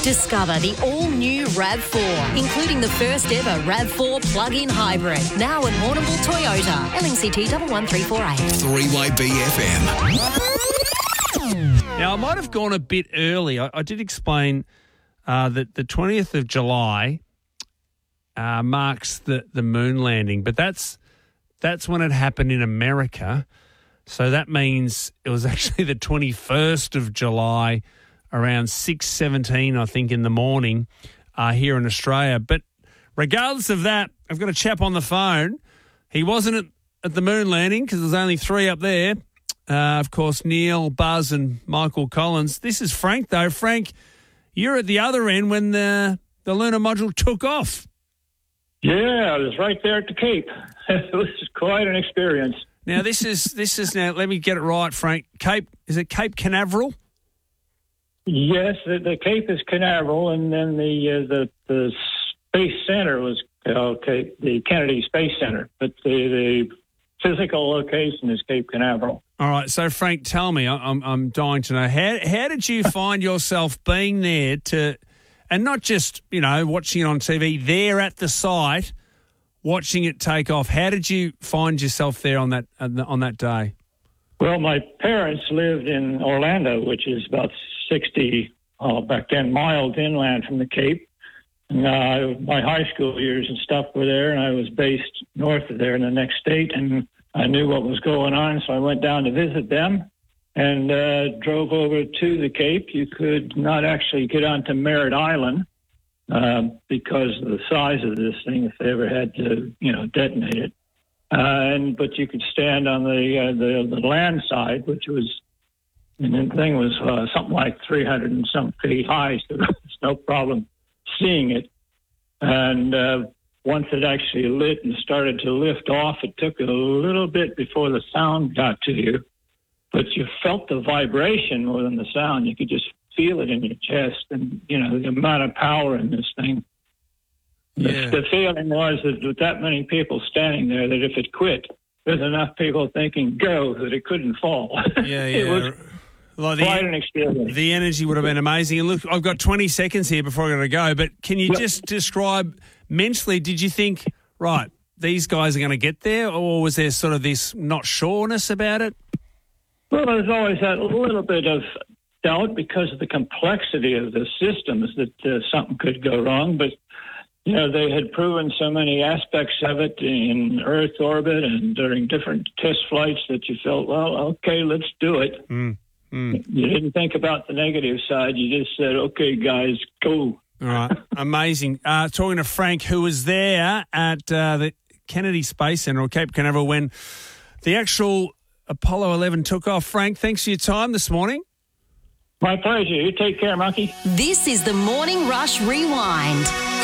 Discover the all-new RAV4, including the first ever RAV4 plug-in hybrid. Now at Warrnambool Toyota, LNCT 11348. 3YBFM. Now, I might have gone a bit early. I did explain that the 20th of July marks the moon landing, but that's when it happened in America. So that means it was actually the 21st of July, around 6:17, I think, in the morning here in Australia. But regardless of that, I've got a chap on the phone. He wasn't at the moon landing because there's only three up there. Of course, Neil, Buzz and Michael Collins. This is Frank, though. Frank, you're at the other end when the lunar module took off. Yeah, I was right there at the Cape. It was quite an experience. Now, this is now, let me get it right, Frank. Is it Cape Canaveral? Yes, the Cape is Canaveral, and then the Space Center was the Kennedy Space Center, but the physical location is Cape Canaveral. All right, so Frank, tell me, I'm dying to know, how did you find yourself being there and not just, watching it on TV, there at the site, watching it take off? How did you find yourself there on that day? Well, my parents lived in Orlando, which is about 60, back then, miles inland from the Cape. And my high school years and stuff were there, and I was based north of there in the next state, and I knew what was going on, so I went down to visit them and drove over to the Cape. You could not actually get onto Merritt Island because of the size of this thing, if they ever had to, detonate it. But you could stand on the land side, and the thing was something like 300 and some feet high, so there was no problem seeing it. And once it actually lit and started to lift off, it took a little bit before the sound got to you, but you felt the vibration more than the sound. You could just feel it in your chest, and the amount of power in this thing. Yeah. The feeling was that with that many people standing there, that if it quit, there's enough people thinking go that it couldn't fall. Yeah. It was quite an experience. The energy would have been amazing. And look, I've got 20 seconds here before I got to go, but can you just describe mentally, did you think, right, these guys are going to get there, or was there sort of this not sureness about it? Well, there's always that little bit of doubt because of the complexity of the systems that something could go wrong, but they had proven so many aspects of it in Earth orbit and during different test flights that you felt, well, okay, let's do it. You didn't think about the negative side. You just said, okay, guys, go. All right. Amazing. Talking to Frank, who was there at the Kennedy Space Center or Cape Canaveral when the actual Apollo 11 took off. Frank, thanks for your time this morning. My pleasure. You take care, Monkey. This is the Morning Rush Rewind.